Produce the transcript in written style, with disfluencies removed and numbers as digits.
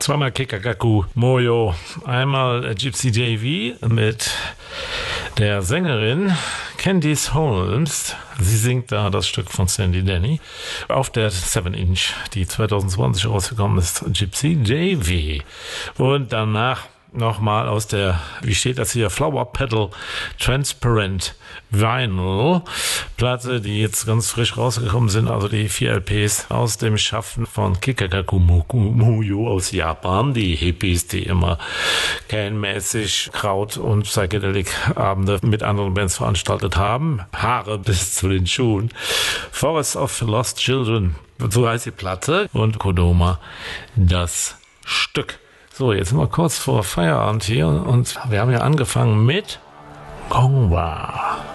Zweimal Kikagaku Moyo. Einmal Gypsy JV mit der Sängerin Candice Holmes. Sie singt da das Stück von Sandy Denny auf der 7-Inch, die 2020 rausgekommen ist, Gypsy JV. Und danach nochmal aus der, wie steht das hier, Flower Petal Transparent Vinyl Platte, die jetzt ganz frisch rausgekommen sind, also die 4 LPs aus dem Schaffen von Kikagaku Moyo aus Japan, die Hippies, die immer canmäßig Kraut- und Psychedelic-Abende mit anderen Bands veranstaltet haben, Haare bis zu den Schuhen. Forest of Lost Children, so heißt die Platte, und Kodoma das Stück. So, jetzt sind wir kurz vor Feierabend hier und wir haben ja angefangen mit Gongwa.